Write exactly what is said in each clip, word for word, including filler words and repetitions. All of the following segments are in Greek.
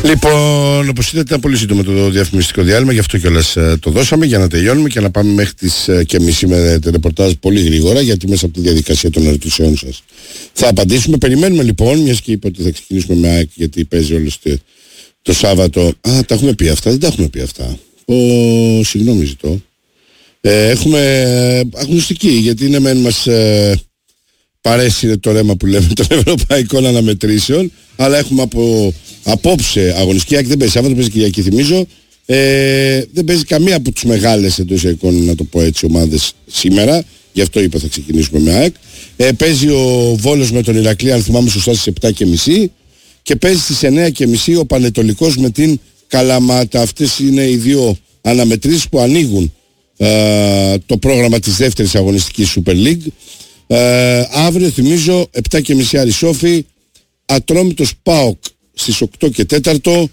Λοιπόν, όπως είδατε, ήταν πολύ σύντομο το διαφημιστικό διάλειμμα, γι' αυτό κιόλας ε, το δώσαμε για να τελειώνουμε και να πάμε μέχρι τις ε, και μισή με το ρεπορτάζ πολύ γρήγορα, γιατί μέσα από τη διαδικασία των ερωτήσεών σας θα απαντήσουμε. Περιμένουμε λοιπόν, μιας και είπα ότι θα ξεκινήσουμε με ΑΕΚ, γιατί παίζει όλο το, το Σάββατο. Α, τα έχουμε πει αυτά, δεν τα έχουμε πει αυτά. Ο, συγγνώμη ζητώ. Ε, έχουμε ε, αγνωστική, γιατί είναι μεν μας ε, παρέσει το ρέμα που λέμε των ευρωπαϊκών αναμετρήσεων, αλλά έχουμε από απόψε αγωνιστική. ΑΕΚ δεν παίζει Σάββατο, παίζει Κυριακή, θυμίζω. Ε, δεν παίζει καμία από τους μεγάλες εντός εικόνων, να το πω έτσι, ομάδες σήμερα. Γι' αυτό είπα θα ξεκινήσουμε με ΑΕΚ. Ε, παίζει ο Βόλος με τον Ηρακλή, αν θυμάμαι σωστά, στις επτά και μισή. Και παίζει στις εννιά και μισή ο Πανετολικός με την Καλαμάτα. Αυτές είναι οι δύο αναμετρήσεις που ανοίγουν ε, το πρόγραμμα της δεύτερης αγωνιστικής Super League. Ε, αύριο θυμίζω επτά και μισή Αρισόφη, Ατρόμητος ΠΑΟΚ στις οκτώ και τέταρτο,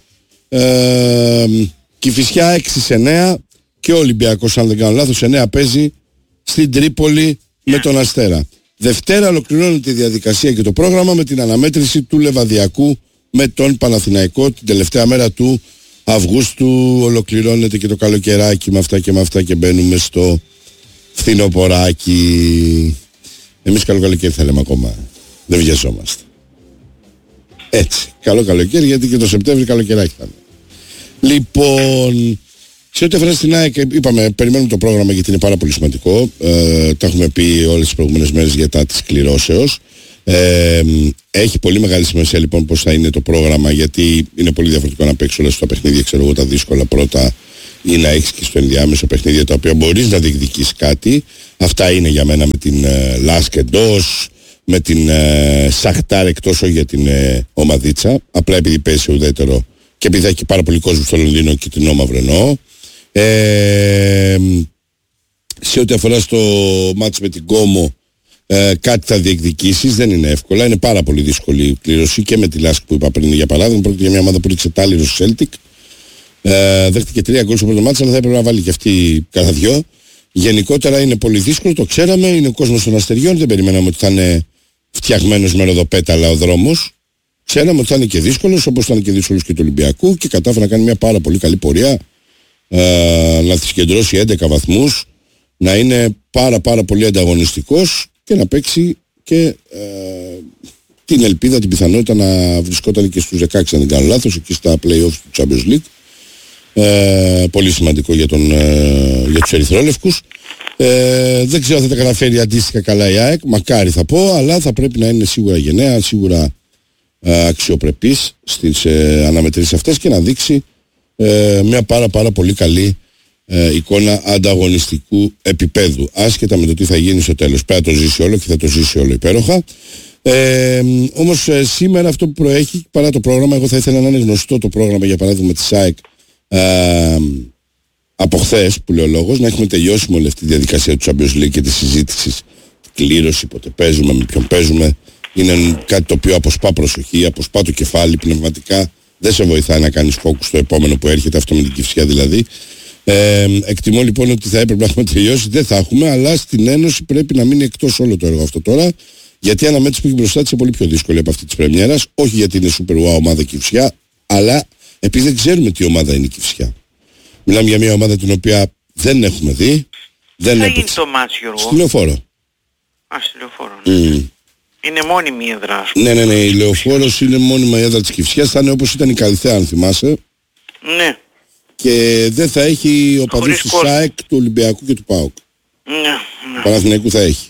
ε, Κηφισιά έξι σε εννιά και ο Ολυμπιακός, αν δεν κάνω λάθος, εννιά παίζει στην Τρίπολη με τον Αστέρα. Δευτέρα ολοκληρώνεται η διαδικασία και το πρόγραμμα με την αναμέτρηση του Λεβαδιακού με τον Παναθηναϊκό. Την τελευταία μέρα του Αυγούστου ολοκληρώνεται και το καλοκαιράκι με αυτά και με αυτά και μπαίνουμε στο φθινοποράκι. Εμείς καλό καλοκαίρι θα λέμε ακόμα. Δεν βιαζόμαστε. Έτσι. Καλό καλοκαίρι, γιατί και το Σεπτέμβρη καλοκαιράκι θα είναι. Λοιπόν, σε ό,τι αφορά στην ΑΕΚ, είπαμε, περιμένουμε το πρόγραμμα γιατί είναι πάρα πολύ σημαντικό. Ε, τα έχουμε πει όλες τις προηγούμενες μέρες για τα της κληρώσεως. Ε, έχει πολύ μεγάλη σημασία λοιπόν πώς θα είναι το πρόγραμμα, γιατί είναι πολύ διαφορετικό να παίξεις όλα στα παιχνίδια, ξέρω εγώ, τα δύσκολα πρώτα, ή να έχεις και στο ενδιάμεσο παιχνίδια τα οποία μπορείς να διεκδικήσεις κάτι. Αυτά είναι για μένα με την ε, Λάσκ εντός, με την ε, Σαχτάρ εκτός, όχι για την ε, Ομαδίτσα, απλά επειδή παίζει σε ουδέτερο και επειδή θα έχει πάρα πολύ κόσμο στο Λονδίνο και την Όμαυρο εννοώ. Ε, σε ό,τι αφορά στο μάτς με την Κόμο, ε, κάτι θα διεκδικήσεις, δεν είναι εύκολα, είναι πάρα πολύ δύσκολη η κλήρωση και με τη Λάσκ που είπα πριν, για παράδειγμα, πρόκειται για μια ομάδα που ρίξε τάλιρο στο Celtic. Ε, δέχτηκε τρία γκολ στο πρώτο μάτς, αλλά θα έπρεπε να βάλει και αυτή κατά δυο. Γενικότερα είναι πολύ δύσκολο, το ξέραμε, είναι ο κόσμος των αστεριών, δεν περιμέναμε ότι θα είναι φτιαγμένος με ροδοπέταλα ο δρόμος. Ξέραμε ότι θα είναι και δύσκολος, όπως ήταν και δύσκολος και του Ολυμπιακού, και κατάφερε να κάνει μια πάρα πολύ καλή πορεία, ε, να συγκεντρώσει έντεκα βαθμούς, να είναι πάρα πάρα πολύ ανταγωνιστικός και να παίξει και ε, την ελπίδα, την πιθανότητα να βρισκόταν και στους δεκαέξι, αν δεν κάνω λάθος, εκεί στα play-offs του Champions League. Ε, πολύ σημαντικό για, τον, ε, για τους ερυθρόλευκους. Ε, δεν ξέρω αν θα τα καταφέρει αντίστοιχα καλά η ΑΕΚ, μακάρι θα πω, αλλά θα πρέπει να είναι σίγουρα γενναία, σίγουρα ε, αξιοπρεπής στις ε, αναμετρήσεις αυτές και να δείξει ε, μια πάρα πάρα πολύ καλή ε, εικόνα ανταγωνιστικού επίπεδου, άσχετα με το τι θα γίνει στο τέλος. Πρέπει να το ζήσει όλο και θα το ζήσει όλο υπέροχα. Ε, όμως ε, σήμερα αυτό που προέχει, παρά το πρόγραμμα, εγώ θα ήθελα να είναι γνωστό το πρόγραμμα, για παράδειγμα της ΑΕΚ ε, από χθες, που λέει ο λόγος, να έχουμε τελειώσει με όλη αυτή τη διαδικασία του Champions League και τη συζήτηση, κλήρωση, πότε παίζουμε, με ποιον παίζουμε. Είναι κάτι το οποίο αποσπά προσοχή, αποσπά το κεφάλι πνευματικά, δεν σε βοηθάει να κάνεις focus στο επόμενο που έρχεται, αυτό με την Κηφισιά δηλαδή. Ε, εκτιμώ λοιπόν ότι θα έπρεπε να έχουμε τελειώσει, δεν θα έχουμε, αλλά στην Ένωση πρέπει να μείνει εκτός όλο το έργο αυτό τώρα, γιατί η αναμέτρηση που έχει μπροστά της είναι πολύ πιο δύσκολη από αυτή της πρεμιέρας, όχι γιατί είναι super wow ομάδα Κηφισιά, αλλά επειδή δεν ξέρουμε τι ομάδα είναι η Κηφισιά. Μιλάμε για μια ομάδα την οποία δεν έχουμε δει. Δεν θα γίνει το μάτς, Γιώργο? Στη Λεωφόρο. Α, στη Λεωφόρο, ναι. Mm. Είναι μόνιμη η έδρα. Ναι, ναι, ναι, η Λεωφόρος είναι μόνιμα η έδρα της Κηφισιάς. Θα είναι όπως ήταν η Καλυθέα, αν θυμάσαι. Ναι. Και δεν θα έχει ο παδούς του ΣΑΕΚ, του Ολυμπιακού και του ΠΑΟΚ. Ναι, ναι. Του Παναθηναϊκού θα έχει.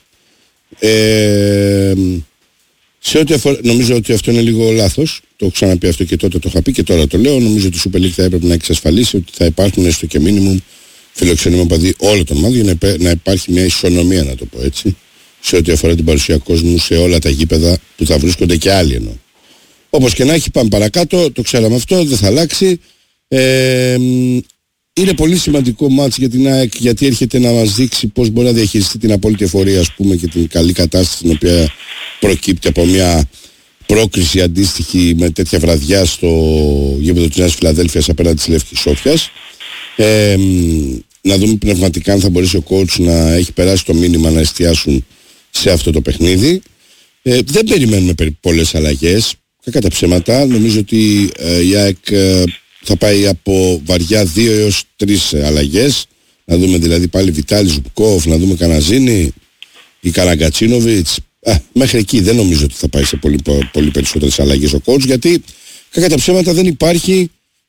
Ε, σε ό,τι αφορά, νομίζω ότι αυτό είναι λίγο λάθος. Το έχω ξαναπεί αυτό και τότε το είχα πει και τώρα το λέω. Νομίζω ότι η Super League θα έπρεπε να εξασφαλίσει ότι θα υπάρχουν έστω και μίνιμουμ φιλοξενούμενο παδί όλων των ομάδων, για να, να υπάρχει μια ισονομία, να το πω έτσι, σε ό,τι αφορά την παρουσία κόσμου σε όλα τα γήπεδα που θα βρίσκονται και άλλοι εννοώ. Όπως και να έχει, πάμε παρακάτω, το ξέραμε αυτό, δεν θα αλλάξει. Ε, είναι πολύ σημαντικό μάτς για την ΑΕΚ, γιατί έρχεται να μας δείξει πώς μπορεί να διαχειριστεί την απόλυτη εφορία, ας πούμε, και την καλή κατάσταση την οποία προκύπτει από μια πρόκριση αντίστοιχη με τέτοια βραδιά στο γήπεδο της Νέας Φιλαδέλφειας απέναντι της Λεύκης Σόφιας. Ε, να δούμε πνευματικά αν θα μπορέσει ο coach να έχει περάσει το μήνυμα να εστιάσουν σε αυτό το παιχνίδι. Ε, δεν περιμένουμε πολλές αλλαγές. κακά τα ψέματα, νομίζω ότι ε, η ΑΕΚ ε, θα πάει από βαριά δύο έως τρεις αλλαγές. Να δούμε δηλαδή πάλι Βιτάλη Ζουπκόφ, να δούμε Καναζίνη ή Καραγκατσίνοβιτς. Α, μέχρι εκεί δεν νομίζω ότι θα πάει σε πολύ, πολύ περισσότερες αλλαγές ο coach, γιατί κακά τα ψέματα δεν υπάρχει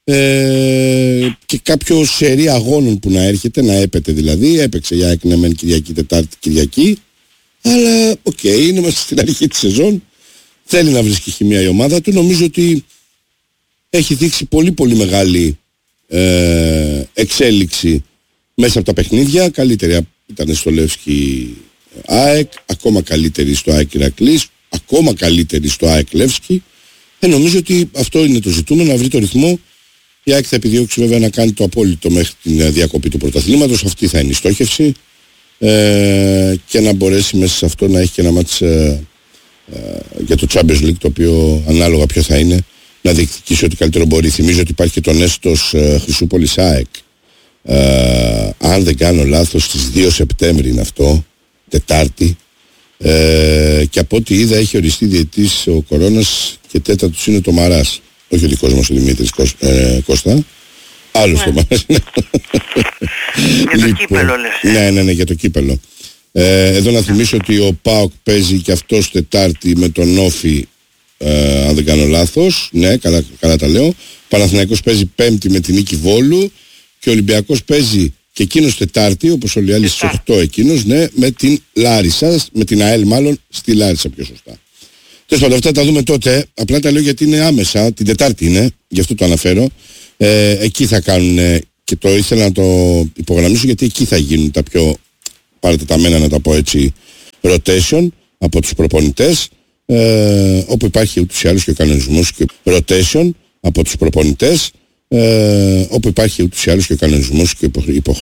ε, και κάποιο σερί αγώνων που να έρχεται, να έπεται δηλαδή. Έπαιξε η ΑΕΚ ναι μεν Κυριακή, Τετάρτη, Κυριακή, αλλά οκ, okay, είμαστε στην αρχή της σεζόν. Θέλει να βρίσκει χημεία η ομάδα του. Νομίζω ότι έχει δείξει πολύ πολύ μεγάλη ε, εξέλιξη μέσα από τα παιχνίδια. Καλύτερη ήταν στο Λεύσκι ΑΕΚ, ακόμα καλύτερη στο ΑΕΚ Ηρακλής, ακόμα καλύτερη στο ΑΕΚ Λεύσκι. Ε, νομίζω ότι αυτό είναι το ζητούμενο, να βρει το ρυθμό. Η ΑΕΚ θα επιδιώξει βέβαια να κάνει το απόλυτο μέχρι την διακοπή του πρωταθλήματος. Αυτή θα είναι η στόχευση, ε, και να μπορέσει μέσα σε αυτό να έχει και ένα μάτς ε, ε, για το Champions League, το οποίο ανάλογα ποιο θα είναι, να διεκδικήσει ό,τι καλύτερο μπορεί. Θυμίζω ότι υπάρχει και το Νέστος ε, Χρυσούπολης ΑΕΚ. Ε, αν δεν κάνω λάθος, στις δύο Σεπτέμβρη είναι αυτό, Τετάρτη, ε, και από ό,τι είδα έχει οριστεί διαιτής ο Κορώνας και τέταρτος είναι το Μαράς, όχι ο δικός μας ο Δημήτρης ε, Κώστα, άλλος το Μαράς. Για το λοιπόν, κύπελο λες. ναι, ναι, ναι, για το κύπελο. Ε, εδώ να θυμίσω ότι ο ΠΑΟΚ παίζει και αυτός Τετάρτη με τον Όφη, ε, αν δεν κάνω λάθος, ναι, καλά, καλά τα λέω. Παναθηναϊκός παίζει Πέμπτη με την Νίκη Βόλου και ο Ολυμπιακός παίζει και εκείνος Τετάρτη, όπως όλοι οι άλλοι, στις οκτώ εκείνος, ναι, με την Λάρισα, με την ΑΕΛ μάλλον, στη Λάρισα πιο σωστά. Τέλος πάντων, αυτά τα δούμε τότε. Απλά τα λέω γιατί είναι άμεσα, την Τετάρτη είναι, γι' αυτό το αναφέρω. Ε, εκεί θα κάνουν, και το ήθελα να το υπογραμμίσω, γιατί εκεί θα γίνουν τα πιο παρατεταμένα, να τα πω έτσι, rotation από τους προπονητές, ε, όπου υπάρχει ούτως ή άλλως και ο κανονισμός και rotation από τους προπονητές, ε, όπου υπάρχει ούτως ή άλλως και ο κανονισμός και